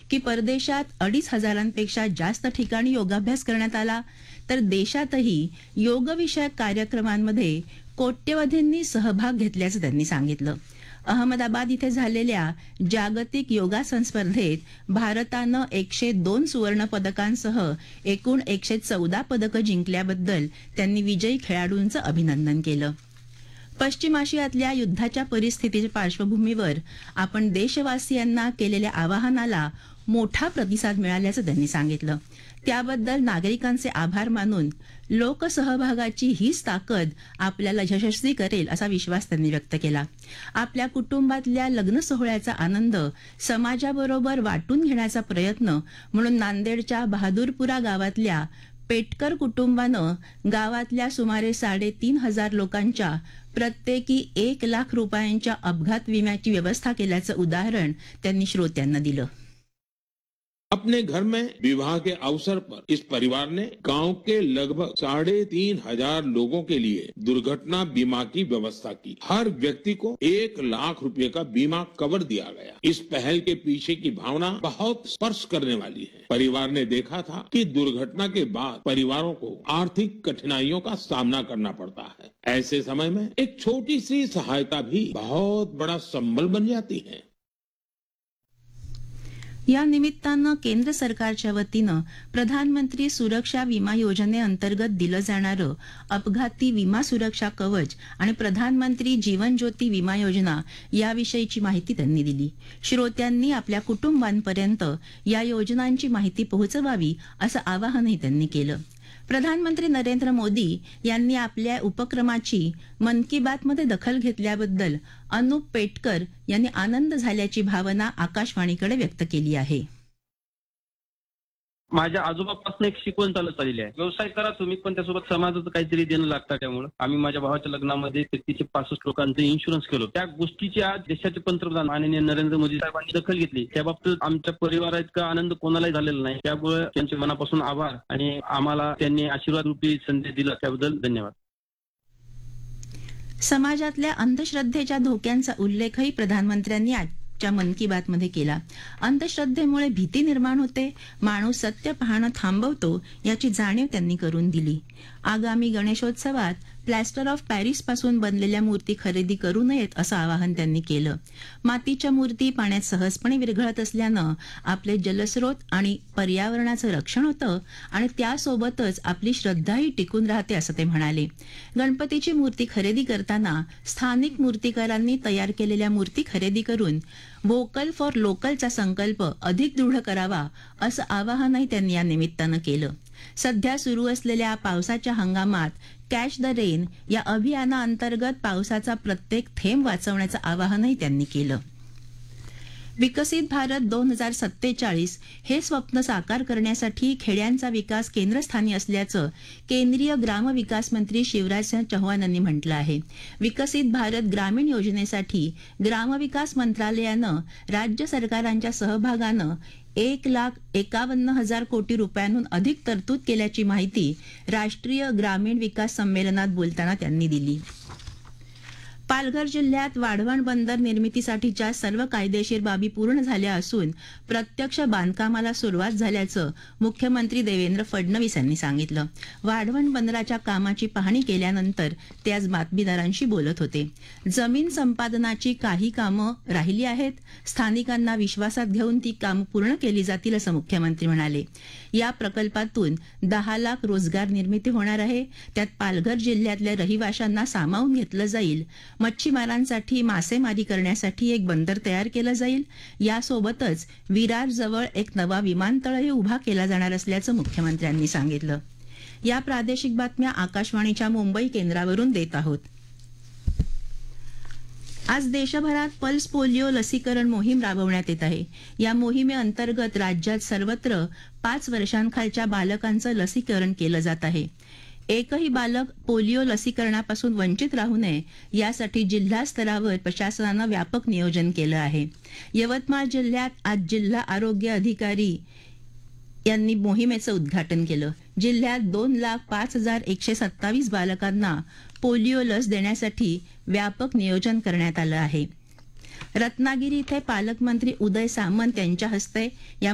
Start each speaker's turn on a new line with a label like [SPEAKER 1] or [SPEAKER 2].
[SPEAKER 1] की परदेशात 2,500पेक्षा जास्त ठिकाणी योगाभ्यास करण्यात आला, तर देशातही योगविषयक कार्यक्रमांमध्ये कोट्यवधींनी सहभाग घेतल्याचं त्यांनी सांगितलं. अहमदाबाद इथे झालेल्या जागतिक योगासन स्पर्धेत भारतानं 102 सुवर्ण पदकांसह एकूण 114 पदकं जिंकल्याबद्दल त्यांनी विजयी खेळाडूंचं अभिनंदन केलं. पश्चिम आशियातल्या युद्धाच्या परिस्थितीच्या पार्श्वभूमीवर आपण देशवासियांना केलेल्या आवाहनाला मोठा प्रतिसाद मिळाल्याचं त्यांनी सांगितलं. त्याबद्दल नागरिकांचे आभार मानून लोकसहभागाची हीच ताकद आपल्याला यशस्वी करेल असा विश्वास त्यांनी व्यक्त केला. आपल्या कुटुंबातल्या लग्न सोहळ्याचा आनंद समाजाबरोबर वाटून घेण्याचा प्रयत्न म्हणून नांदेडच्या बहादूरपुरा गावातल्या पेटकर कुटुंबानं गावातल्या सुमारे 3,500 लोकांच्या प्रत्येकी 1 लाख रुपयांच्या अपघात विम्याची व्यवस्था केल्याचं उदाहरण त्यांनी श्रोत्यांना दिलं.
[SPEAKER 2] अपने घर में विवाह के अवसर पर इस परिवार ने गांव के लगभग 3,500 लोगों के लिए दुर्घटना बीमा की व्यवस्था की. हर व्यक्ति को 1 लाख रुपए का बीमा कवर दिया गया. इस पहल के पीछे की भावना बहुत स्पर्श करने वाली है. परिवार ने देखा था कि दुर्घटना के बाद परिवारों को आर्थिक कठिनाइयों का सामना करना पड़ता है. ऐसे समय में एक छोटी सी सहायता भी बहुत बड़ा संबल बन जाती है.
[SPEAKER 1] या निमित्तानं केंद्र सरकारच्या वतीनं प्रधानमंत्री सुरक्षा विमा योजनेअंतर्गत दिलं जाणारं अपघाती विमा सुरक्षा कवच आणि प्रधानमंत्री जीवन ज्योती विमा योजना याविषयीची माहिती त्यांनी दिली. श्रोत्यांनी आपल्या कुटुंबांपर्यंत या योजनांची माहिती पोहोचवावी असं आवाहनही त्यांनी केलं. प्रधानमंत्री नरेंद्र मोदी यांनी आपल्या उपक्रमाची मन की बातमध्ये दखल घेतल्याबद्दल अनुप पेटकर यांनी आनंद झाल्याची भावना आकाशवाणीकडे व्यक्त केली आहे.
[SPEAKER 3] माझ्या आजोबापासून एक शिकवण चालत आलेली आहे. व्यवसाय करा तुम्ही, पण त्यासोबत समाजाचं काहीतरी देणं लागतं. त्यामुळे आम्ही माझ्या भावाच्या लग्नामध्ये 65 लोकांचं इन्शुरन्स केलं. त्या गोष्टीची आज देशाचे पंतप्रधान माननीय नरेंद्र मोदी साहेबांनी दखल घेतली. त्या बाबतीत आमच्या परिवारात इतका आनंद कोणालाही झालेला नाही. त्यामुळे त्यांचे मनापासून आभार आणि आम्हाला त्यांनी आशीर्वाद रूपी संदेश दिला त्याबद्दल धन्यवाद.
[SPEAKER 1] समाजातल्या अंधश्रद्धेच्या धोक्यांचा उल्लेखही प्रधानमंत्र्यांनी च्या मन की बात मध्ये केला. अंधश्रद्धेमुळे भीती निर्माण होते, माणूस सत्य पाहणं थांबवतो याची जाणीव त्यांनी करून दिली. आगामी गणेशोत्सवात प्लॅस्टर ऑफ पॅरिस पासून बनलेल्या मूर्ती खरेदी करू नयेत असं आवाहन त्यांनी केलं. मातीच्या मूर्ती पाण्यात सहजपणे विरघळत असल्यानं आपले जलस्रोत आणि पर्यावरणाचं रक्षण होतं आणि त्यासोबतच आपली श्रद्धाही टिकून राहते असं ते म्हणाले. गणपतीची मूर्ती खरेदी करताना स्थानिक मूर्तिकारांनी तयार केलेल्या मूर्ती खरेदी करून व्होकल फॉर लोकलचा संकल्प अधिक दृढ करावा असं आवाहनही त्यांनी या निमित्तानं केलं. सध्या सुरू असलेल्या पावसाच्या हंगामात कॅच द रेन या अभियानाअंतर्गत पावसाचा प्रत्येक थेंब वाचवण्याचं आवाहनही त्यांनी केलं. विकसित भारत 2047 हे स्वप्न साकार करण्यासाठी खेड्यांचा विकास केंद्रस्थानी असल्याचं केंद्रीय ग्रामविकास मंत्री शिवराजसिंह चौहान यांनी म्हटलं आहे. विकसित भारत ग्रामीण योजनेसाठी ग्रामविकास मंत्रालयानं राज्य सरकारांच्या सहभागानं 1,51,000 कोटी रुपयांहून अधिक तरतूद केल्याची माहिती राष्ट्रीय ग्रामीण विकास संमेलनात बोलताना त्यांनी दिली. पालघर जिल्ह्यात वाढवण बंदर निर्मितीसाठीच्या सर्व कायदेशीर बाबी पूर्ण झाल्या असून प्रत्यक्ष बांधकामाला सुरुवात झाल्याचं मुख्यमंत्री देवेंद्र फडणवीस यांनी सांगितलं. वाढवण बंदराच्या कामाची पाहणी केल्यानंतर ते आज बातमीदारांशी बोलत होते. जमीन संपादनाची काही कामं राहिली आहेत, स्थानिकांना विश्वासात घेऊन ती कामं पूर्ण केली जातील असं मुख्यमंत्री म्हणाले. या प्रकल्पातून 10 लाख रोजगार निर्मिती होणार आहे. त्यात पालघर जिल्ह्यातल्या रहिवाशांना सामावून घेतलं जाईल. मच्छीमारांसाठी मासेमारी करण्यासाठी एक बंदर तयार केलं जाईल. यासोबतच विरार जवळ एक नवा विमानतळही उभा केला जाणार असल्याचं मुख्यमंत्र्यांनी सांगितलं. या प्रादेशिक बातम्या आकाशवाणीच्या मुंबई केंद्रावरून देत आहोत. आज देशभरात पल्स पोलिओ लसीकरण मोहीम राबवण्यात येत आहे. या मोहिमेअंतर्गत राज्यात सर्वत्र 5 वर्षांखालच्या बालकांचं लसीकरण केलं जात आहे. एकही बालक पोलिओ लसीकरणापासून वंचित राहू नये यासाठी जिल्हा स्तरावर प्रशासनानं व्यापक नियोजन केलं आहे. यवतमाळ जिल्ह्यात आज जिल्हा आरोग्य अधिकारी यांनी मोहिमेचं उद्घाटन केलं. जिल्ह्यात 2,05,127 बालकांना पोलिओ लस देण्यासाठी व्यापक नियोजन करण्यात आलं आहे. रत्नागिरी इथे पालकमंत्री उदय सामंत यांच्या हस्ते या